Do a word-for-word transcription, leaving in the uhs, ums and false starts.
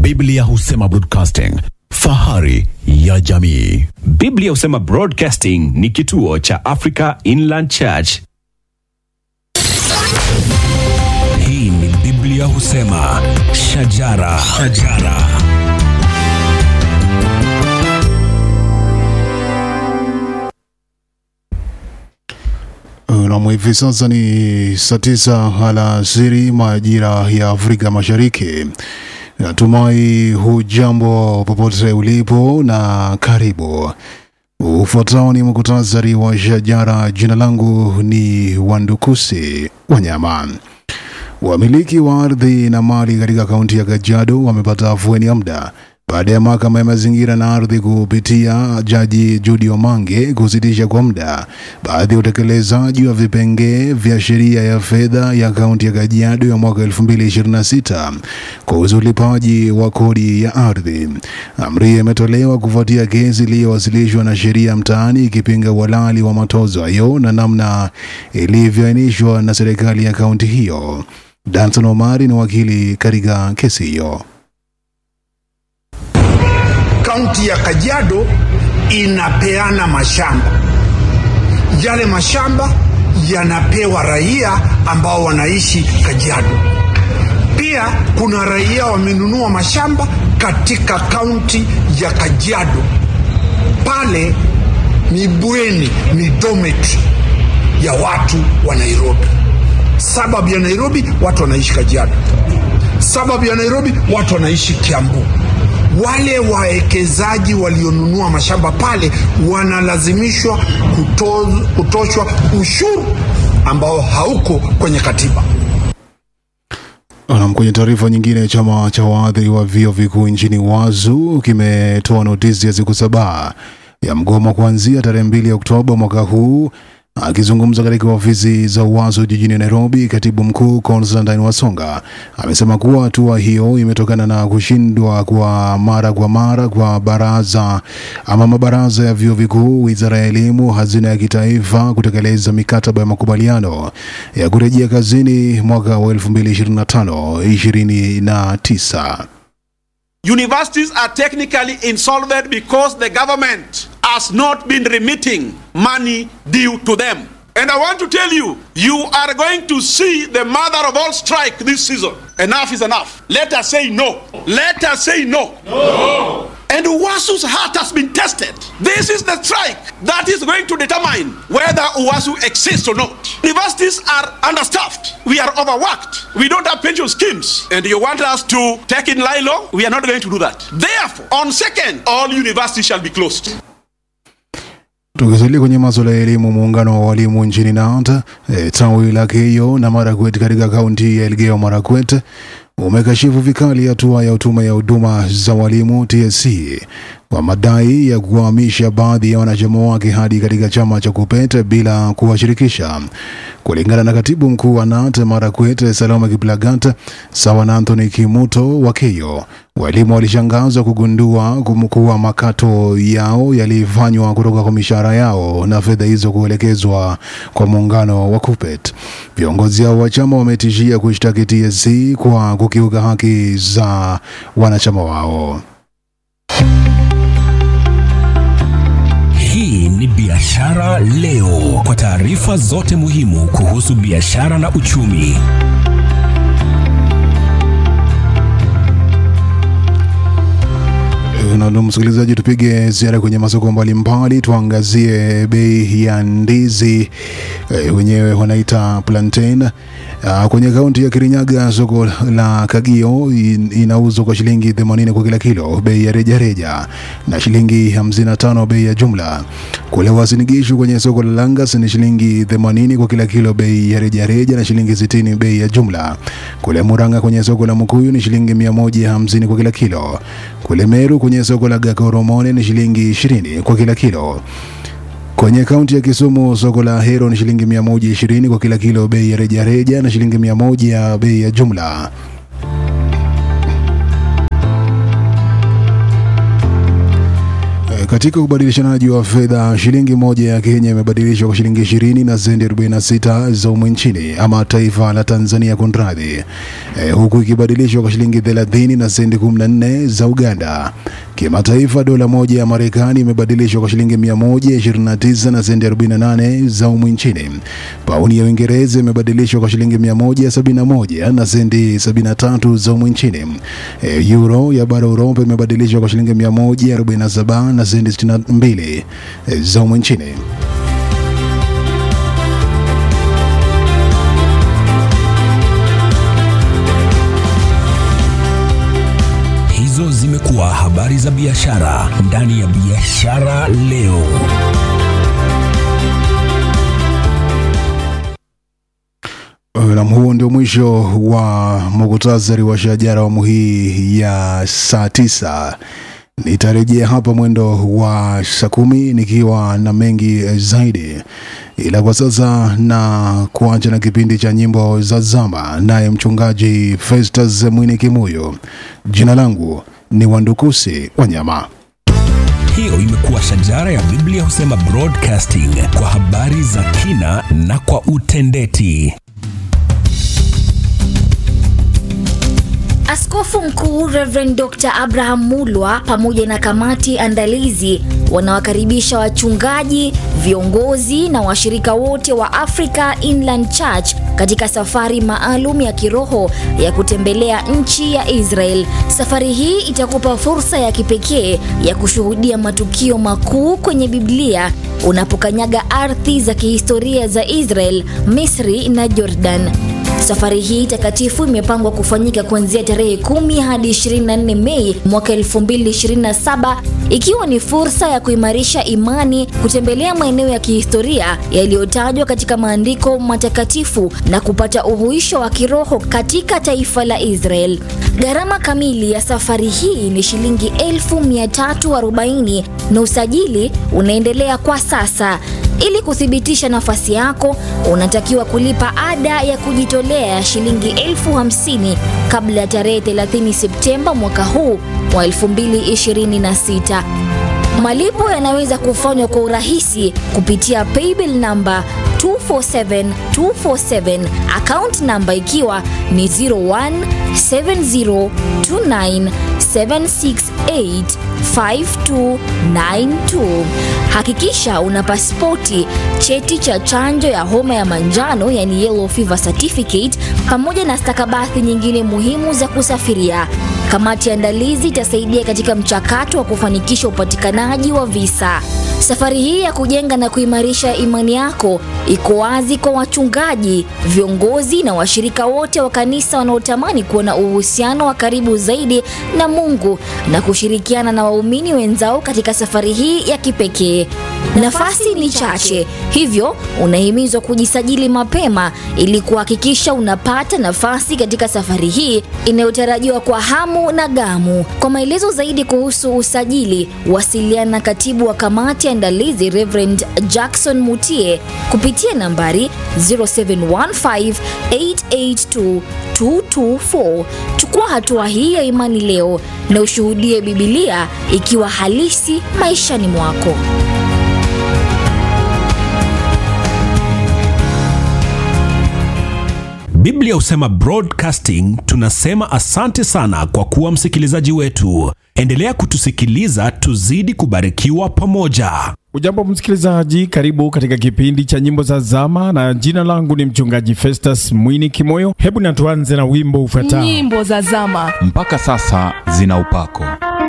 Biblia Husema Broadcasting, fahari ya jamii. Biblia Husema Broadcasting ni kituo cha Africa Inland Church. Hii ni Biblia Husema, shajara, shajara. Na hivi sasa ni saa tisa alasiri majira ya Afrika Mashariki. Natumai hujambo popote ulipo na karibu. Ufuatao ni muhtasari wa shajara. Jina langu ni Wandukusi Wanyama. Wamiliki wa ardhi na mali katika kaunti ya Kajiado wamepata afueni ya muda baada ya mahakama ya mazingira na ardhi kupitia Jaji Judy Omange kusitisha kwa muda baadhi ya utekelezaji wa vipengee vya sheria ya fedha ya kaunti ya Kajiado ya mwaka elfu mbili ishirini na sita kuhusu ulipaji wa kodi ya ardhi. Amri imetolewa kufuatia kesi iliyowasilishwa na sheria mtaani ikipinga uhalali wa matozo hayo na namna ilivyoainishwa na serikali ya kaunti hiyo. Danson Omari ni wakili katika kesi hiyo. Kaunti ya Kajiado inapeana mashamba. Yale mashamba yanapewa raia ambao wanaishi Kajiado. Pia kuna raia wamenunua mashamba katika kaunti ya Kajiado. Pale ni bweni, ni dormitory ya watu wa Nairobi. Sababu ya Nairobi watu wanaishi Kajiado. Sababu ya Nairobi watu wanaishi Kiambu. Wale wawekezaji walionunua mashamba pale wanalazimishwa kutoz, kutoshwa ushuru ambao hauko kwenye katiba. Na kwenye taarifa nyingine, chama cha waadhiri wa vyuo vikuu nchini WAZU kimetoa notisi ya siku saba ya mgomo kuanzia tarehe mbili Oktoba mwaka huu. Akizungumza katika ofisi za WAZU jijini Nairobi, katibu mkuu Constantine Wasonga amesema kuwa hatua hiyo imetokana na kushindwa kwa mara kwa mara kwa baraza ama mabaraza ya vyuo vikuu, wizara ya elimu, hazina ya kitaifa kutekeleza mikataba ya makubaliano ya kurejea kazini mwaka wa elfu mbili ishirini na tano ishirini na tisa. Universities are technically insolvent because the government has not been remitting money due to them. And I want to tell you, you are going to see the mother of all strike this season. Enough is enough. Let us say no. Let us say no. No. And Uwasu's heart has been tested. This is the strike that is going to determine whether Uwasu exists or not. Universities are understaffed. We are overworked. We don't have pension schemes. And you want us to take in Lilo? We are not going to do that. Therefore, on second, all universities shall be closed. Tukisalia kwenye masuala ya elimu, muungano wa walimu nchini Nanta, e, tawi la Keyo na Marakwet katika kaunti ya Elgeyo Marakwet umekashifu vikali hatua ya tume ya huduma za walimu T S C kwa madai ya kuhamisha baadhi ya wanachama wake hadi katika chama cha Kupeta bila kuwashirikisha. Kulingana na katibu mkuu wa Nanta Marakwet Salome Kiplagat sawa na Anthony Kimuto wa Keyo, walimu walishangazwa kugundua kumkuwa makato yao yalifanywa kutoka kwa mishahara yao na fedha hizo kuelekezwa kwa muungano wa Kupet. Viongozi hao wa chama wametishia kushtaki T S C kwa kukiuka haki za wanachama wao. Hii ni Biashara Leo, kwa taarifa zote muhimu kuhusu biashara na uchumi. Na msikilizaji, tupige ziara kwenye masoko mbalimbali, tuangazie bei ya ndizi e, wenyewe wanaita plantain. Uh, kwenye kaunti ya Kirinyaga soko la Kagio in, inauzwa kwa shilingi themanini kwa kila kilo bei ya reja reja na shilingi hamsini na tano bei ya jumla. Kule Uasin Gishu kwenye soko la Langas ni shilingi themanini kwa kila kilo bei ya reja reja na shilingi sitini bei ya jumla. Kule Murang'a kwenye soko la Mukuyu ni shilingi mia moja hamsini kwa kila kilo. Kule Meru kwenye soko la Gakoromone ni shilingi ishirini kwa kila kilo. Kwenye kaunti ya Kisumu soko la Ahero ni shilingi mia moja ishirini kwa kila kilo bei ya reja reja na shilingi mia moja bei ya jumla. Katika kubadilishanaji wa fedha, shilingi moja ya Kenya imebadilishwa kwa shilingi ishirini na senti arobaini na sita za humu nchini ama taifa la Tanzania kunradhi. E, huku ikibadilishwa kwa shilingi thelathini na senti kumi na nne za Uganda. Kimataifa, dola moja ya Marekani imebadilishwa kwa shilingi mia moja ishirini na tisa na senti arobaini na nane za humu nchini. Pauni ya Uingereza imebadilishwa kwa shilingi mia moja sabini na moja na senti sabini na tatu za humu nchini. E, euro ya bara Europa imebadilishwa kwa shilingi mia moja arobaini na saba na senti sitini na mbili za humu nchini. Hizo zimekuwa habari za biashara ndani ya Biashara Leo. Na huo ndio mwisho wa muhtasari wa shajara awamu hii ya saa tisa. Nitarejea hapa mwendo wa saa kumi nikiwa na mengi zaidi. Ila kwa sasa na kuacha na kipindi cha nyimbo za zama naye mchungaji Festus Mwini Kimuyo. Jina langu ni Wandukusi Wanyama. Hiyo imekuwa shajara ya Biblia Husema Broadcasting, kwa habari za kina na kwa utendeti. Askofu Mkuu Reverend Doctor Abraham Mulwa pamoja na kamati andalizi wanawakaribisha wachungaji, viongozi na washirika wote wa Africa Inland Church katika safari maalum ya kiroho ya kutembelea nchi ya Israel. Safari hii itakupa fursa ya kipekee ya kushuhudia matukio makuu kwenye Biblia unapokanyaga ardhi za kihistoria za Israel, Misri na Jordan. Safari hii takatifu imepangwa kufanyika kuanzia tarehe kumi hadi ishirini na nne Mei mwaka elfu mbili ishirini na saba, ikiwa ni fursa ya kuimarisha imani, kutembelea maeneo ya kihistoria yaliyotajwa katika maandiko matakatifu na kupata uhuisho wa kiroho katika taifa la Israel. Gharama kamili ya safari hii ni shilingi elfu mia tatu arobaini na usajili unaendelea kwa sasa. Ili kuthibitisha nafasi yako, unatakiwa kulipa ada ya kujitolea ya shilingi elfu hamsini kabla ya tarehe thelathini Septemba mwaka huu wa elfu mbili ishirini na sita. Malipo yanaweza kufanywa kwa urahisi kupitia paybill number two four seven two four seven, account number ikiwa ni zero one seven zero two nine seven six eight five two nine two. Hakikisha una pasipoti, cheti cha chanjo ya homa ya manjano yani yellow fever certificate, pamoja na stakabadhi nyingine muhimu za kusafiria. Kamati andalizi itasaidia katika mchakato wa kufanikisha upatikanaji wa visa. Safari hii ya kujenga na kuimarisha imani yako iko wazi kwa wachungaji, viongozi na washirika wote wa kanisa wanaotamani kuwa na uhusiano wa karibu zaidi na Mungu na kushirikiana na waumini wenzao katika safari hii ya kipekee. Nafasi ni chache, hivyo unahimizwa kujisajili mapema ili kuhakikisha unapata nafasi katika safari hii inayotarajiwa kwa hamu na gamu. Kwa maelezo zaidi kuhusu usajili, wasiliana na katibu wa kamati andalizi Reverend Jackson Mutie kupitia nambari zero seven one five eight eight two two two four. Chukua hatua hii ya imani leo na ushuhudie Biblia ikiwa halisi maishani mwako. Biblia Husema Broadcasting tunasema asante sana kwa kuwa msikilizaji wetu. Endelea kutusikiliza, tuzidi kubarikiwa pamoja. Ujambo msikilizaji, karibu katika kipindi cha nyimbo za zama, na jina langu ni mchungaji Festus Mwini Kimoyo. Hebu na tuanze na wimbo ufuatao. Nyimbo za zama. Mpaka sasa zina upako.